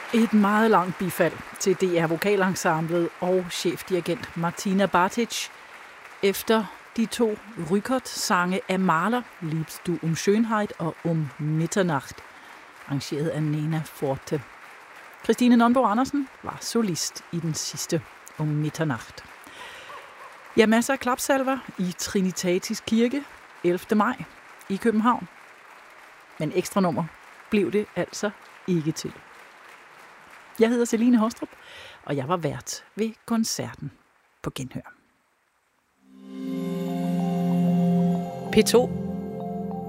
Et meget langt bifald til DR Vokalensemblet og chefdirigent Martina Bartic efter de to Rückert-sange af Mahler, Liebst du Schönheit og Mitternacht, arrangeret af Nena Forte. Christine Nonbo Andersen var solist i den sidste Mitternacht. Ja, masser af klapsalver i Trinitatis Kirke 11. maj i København. Men ekstra nummer blev det altså ikke til. Jeg hedder Celine Hostrup, og jeg var vært ved koncerten. På genhør. P2